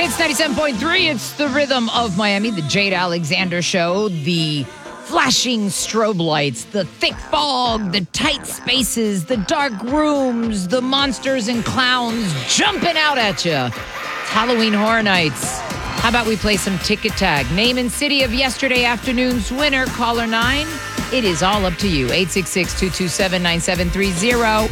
It's 97.3. It's the rhythm of Miami, the Jade Alexander Show, the flashing strobe lights, the thick fog, the tight spaces, the dark rooms, the monsters and clowns jumping out at you. It's Halloween Horror Nights. How about we play some ticket tag? Name and city of yesterday afternoon's winner, caller 9. It is all up to you. 866-227-9730.